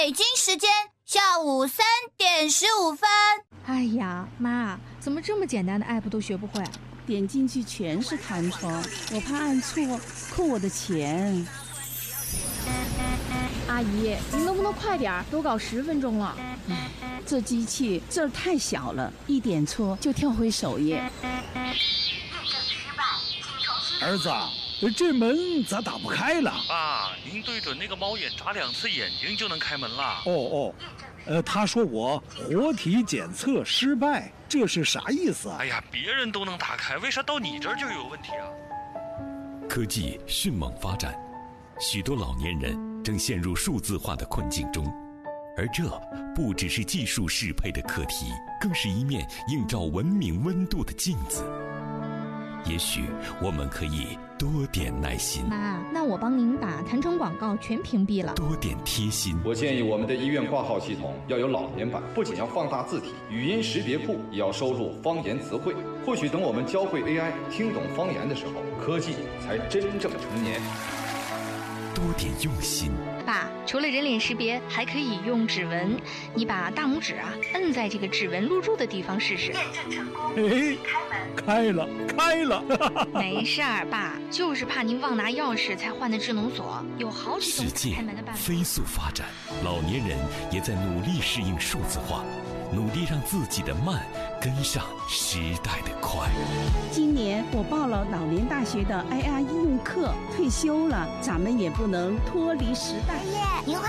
北京时间下午3:15。 哎呀，妈，怎么这么简单的 app 都学不会？ 点进去全是弹窗，我怕按错扣我的钱。 阿姨，你能不能快点？都搞10分钟了。 这机器字儿太小了，一点错就跳回首页。 儿子，这门咋打不开了？ 爸，您对准那个猫眼眨2次眼睛就能开门了。 他说我活体检测失败，这是啥意思啊？ 哎呀，别人都能打开，为啥到你这儿就有问题啊？ 科技迅猛发展，许多老年人正陷入数字化的困境中，而这不只是技术适配的课题，更是一面映照文明温度的镜子。也许我们可以多点耐心。 妈，那我帮您把弹窗广告全屏蔽了。 多点贴心。 我建议我们的医院挂号系统要有老年版，不仅要放大字体，语音识别库也要收录方言词汇。或许等我们教会 AI 听懂方言的时候，科技才真正成年。 多点用心。 爸，除了人脸识别，还可以用指纹。你把大拇指摁在这个指纹录入的地方试试。 验证成功， 开了。 没事儿，爸，就是怕您忘拿钥匙才换的智能锁，有好几种世界开门的办法。 飞速发展，老年人也在努力适应数字化，努力让自己的慢跟上时代的快。 今年我报了老年大学的 IR 应用课，退休了，咱们也不能脱离时代。 您